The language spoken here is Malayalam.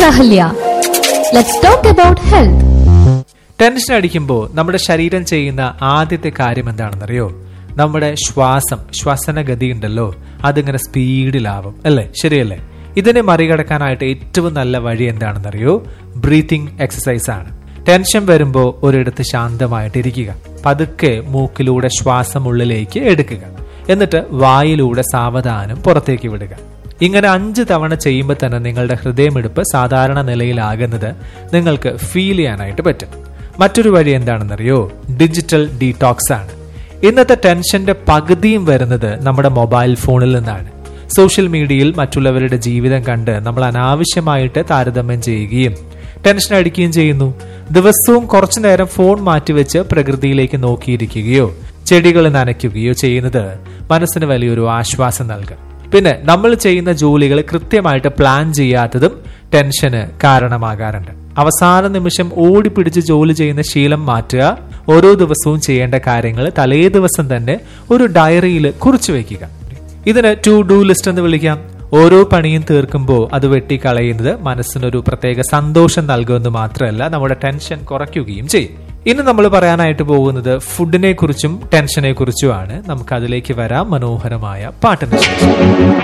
Ahalya. Let's talk about health. Tension അടിക്കുമ്പോൾ നമ്മുടെ ശരീരം ചെയ്യുന്ന ആദ്യത്തെ കാര്യം എന്താണെന്നറിയോ? നമ്മുടെ ശ്വാസനഗതി ഉണ്ടല്ലോ, അതിങ്ങനെ സ്പീഡിലാവും അല്ലേ? ശരിയല്ലേ? ഇതിനെ മറികടക്കാനായിട്ട് ഏറ്റവും നല്ല വഴി എന്താണെന്നറിയോ? ബ്രീത്തിങ് എക്സസൈസ് ആണ്. ടെൻഷൻ വരുമ്പോൾ ഒരിടത്ത് ശാന്തമായിട്ട് ഇരിക്കുക. പതുക്കെ മൂക്കിലൂടെ ശ്വാസം ഉള്ളിലേക്ക് എടുക്കുക. എന്നിട്ട് വായിലൂടെ സാവധാനം പുറത്തേക്ക് വിടുക. ഇങ്ങനെ 5 തവണ ചെയ്യുമ്പോൾ തന്നെ നിങ്ങളുടെ ഹൃദയമിടിപ്പ് സാധാരണ നിലയിലാകുന്നത് നിങ്ങൾക്ക് ഫീൽ ചെയ്യാനായിട്ട് പറ്റും. മറ്റൊരു വഴി എന്താണെന്നറിയോ? ഡിജിറ്റൽ ഡീടോക്സ് ആണ്. ഇന്നത്തെ ടെൻഷന്റെ പകുതിയും വരുന്നത് നമ്മുടെ മൊബൈൽ ഫോണിൽ നിന്നാണ്. സോഷ്യൽ മീഡിയയിൽ മറ്റുള്ളവരുടെ ജീവിതം കണ്ട് നമ്മൾ അനാവശ്യമായിട്ട് താരതമ്യം ചെയ്യുകയും ടെൻഷൻ അടിക്കുകയും ചെയ്യുന്നു. ദിവസവും കുറച്ചു നേരം ഫോൺ മാറ്റിവെച്ച് പ്രകൃതിയിലേക്ക് നോക്കിയിരിക്കുകയോ ചെടികൾ നനയ്ക്കുകയോ ചെയ്യുന്നത് മനസ്സിന് വലിയൊരു ആശ്വാസം നൽകും. പിന്നെ നമ്മൾ ചെയ്യുന്ന ജോലികൾ കൃത്യമായിട്ട് പ്ലാൻ ചെയ്യാത്തതും ടെൻഷന് കാരണമാകാറുണ്ട്. അവസാന നിമിഷം ഓടിപ്പിടിച്ച് ജോലി ചെയ്യുന്ന ശീലം മാറ്റുക. ഓരോ ദിവസവും ചെയ്യേണ്ട കാര്യങ്ങൾ തലേ ദിവസം തന്നെ ഒരു ഡയറിയിൽ കുറിച്ചു വയ്ക്കുക. ഇതിന് ടു ഡു ലിസ്റ്റ് എന്ന് വിളിക്കാം. ഓരോ പണിയും തീർക്കുമ്പോൾ അത് വെട്ടിക്കളയുന്നത് മനസ്സിനൊരു പ്രത്യേക സന്തോഷം നൽകുമെന്ന് മാത്രമല്ല, നമ്മുടെ ടെൻഷൻ കുറയ്ക്കുകയും ചെയ്യും. ഇന്ന് നമ്മൾ പറയാനായിട്ട് പോകുന്നത് ഫുഡിനെ കുറിച്ചും ടെൻഷനെ കുറിച്ചുമാണ്. നമുക്ക് അതിലേക്ക് വരാം മനോഹരമായ പാട്ടിന് ശേഷം.